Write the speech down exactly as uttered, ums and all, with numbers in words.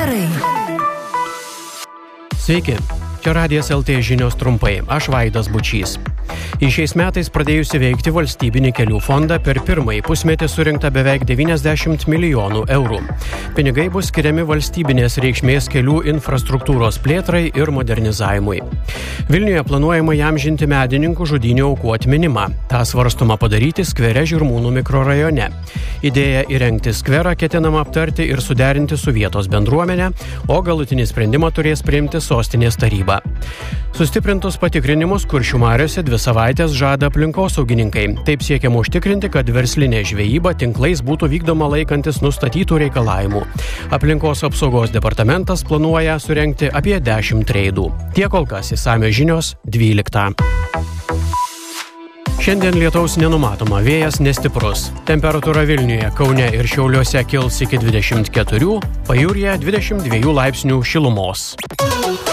Komentarai. Sveiki, čia Radijas L T žinios trumpai, aš Vaidas Bučys. Į šiais metais pradėjusi veikti valstybinį kelių fondą per pirmąjį pusmetį surinkta beveik devyniasdešimt milijonų eurų. Pinigai bus skiriami valstybinės reikšmės kelių infrastruktūros plėtrai ir modernizavimui. Vilniuje planuojama įamžinti medininkų žudynių aukų atminimą. Ta svarstoma padaryti skvere Žirmūnų mikrorajone. Idėją įrengti skverą ketinama aptarti ir suderinti su vietos bendruomenė, o galutinį sprendimą turės priimti sostinės taryba. Sustiprintus patikrinimus Kuršių mariose dvi savaitės žada aplinkosaugininkai. Taip siekiama užtikrinti, kad verslinė žvejyba tinklais būtų vykdoma laikantis nustatytų reikalavimų. Aplinkos apsaugos departamentas planuoja surengti apie dešimt reidų. Tiek kol kas išsamios žinios dvyliktą. Šiandien lietaus nenumatoma, vėjas nestiprus. Temperatūra Vilniuje, Kaune ir Šiauliuose kils iki dvidešimt keturių, pajūryje dvidešimt dviejų laipsnių šilumos.